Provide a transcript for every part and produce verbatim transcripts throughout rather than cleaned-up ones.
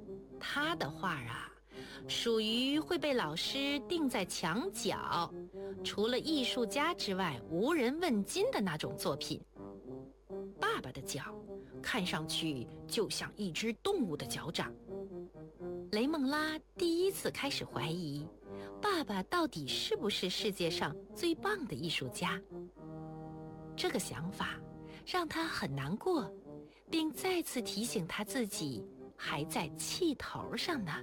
他的画啊，属于会被老师钉在墙角，除了艺术家之外无人问津的那种作品。爸爸的脚看上去就像一只动物的脚掌。雷梦拉第一次开始怀疑，爸爸到底是不是世界上最棒的艺术家。这个想法让他很难过，并再次提醒他自己还在气头上呢。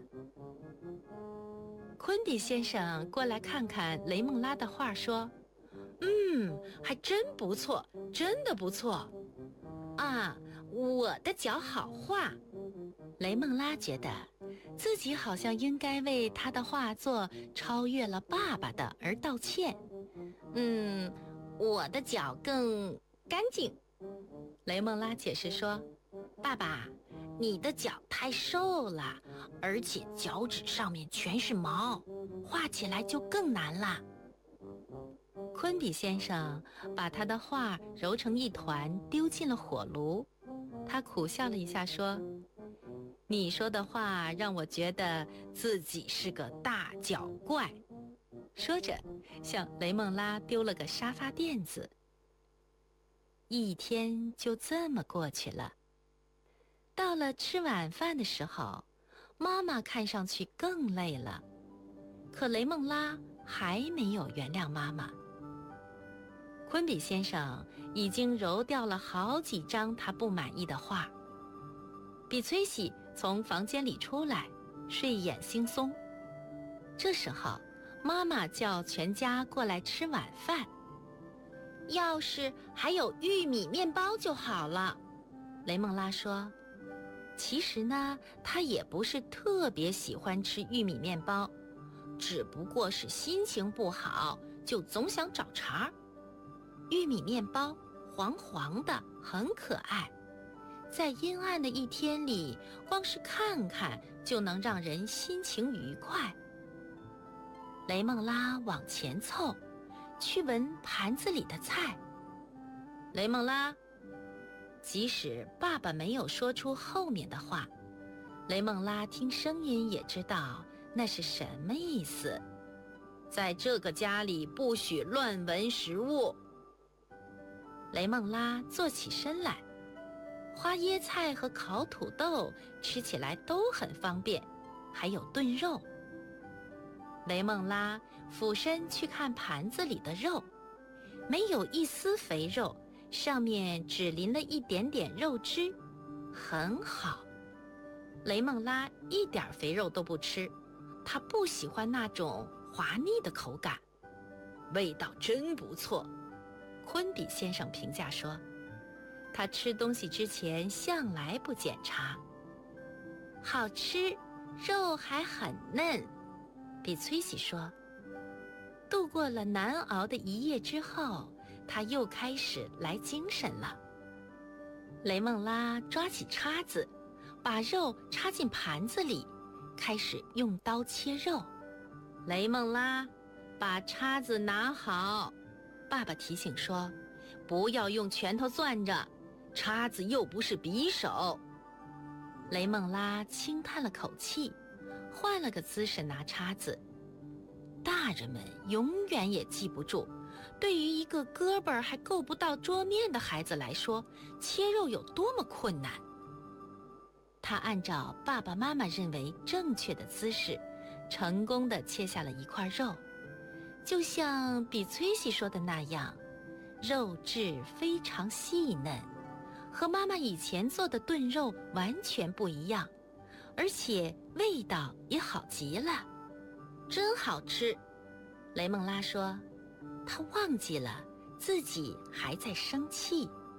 昆比先生过来看看雷梦拉的画，说：嗯，还真不错，真的不错。啊，我的脚好画。雷梦拉觉得自己好像应该为他的画作超越了爸爸的而道歉。嗯，我的脚更干净。雷梦拉解释说：爸爸，你的脚太瘦了，而且脚趾上面全是毛，画起来就更难了。昆比先生把他的画揉成一团丢进了火炉，他苦笑了一下说：你说的话让我觉得自己是个大脚怪。说着向雷梦拉丢了个沙发垫子。一天就这么过去了。到了吃晚饭的时候，妈妈看上去更累了，可雷梦拉还没有原谅妈妈。昆比先生已经揉掉了好几张他不满意的画。比崔西从房间里出来，睡眼惺忪。这时候妈妈叫全家过来吃晚饭。要是还有玉米面包就好了，雷梦拉说。其实呢，她也不是特别喜欢吃玉米面包，只不过是心情不好，就总想找茬。玉米面包黄黄的，很可爱，在阴暗的一天里，光是看看就能让人心情愉快。雷梦拉往前凑，去闻盘子里的菜。雷梦拉，即使爸爸没有说出后面的话，雷梦拉听声音也知道那是什么意思。在这个家里不许乱闻食物。雷梦拉坐起身来，花椰菜和烤土豆吃起来都很方便，还有炖肉。雷梦拉俯身去看盘子里的肉，没有一丝肥肉，上面只淋了一点点肉汁，很好。雷梦拉一点肥肉都不吃，她不喜欢那种滑腻的口感。味道真不错，昆比先生评价说。他吃东西之前向来不检查。好吃，肉还很嫩，比崔西说。度过了难熬的一夜之后，他又开始来精神了。雷梦拉抓起叉子，把肉插进盘子里，开始用刀切肉。雷梦拉，把叉子拿好，爸爸提醒说，不要用拳头攥着，叉子又不是匕首。雷梦拉轻叹了口气，换了个姿势拿叉子。大人们永远也记不住，对于一个胳膊还够不到桌面的孩子来说，切肉有多么困难。他按照爸爸妈妈认为正确的姿势，成功地切下了一块肉，就像比崔西说的那样，肉质非常细嫩，和妈妈以前做的炖肉完全不一样，而且味道也好极了，真好吃。雷梦拉说，她忘记了自己还在生气。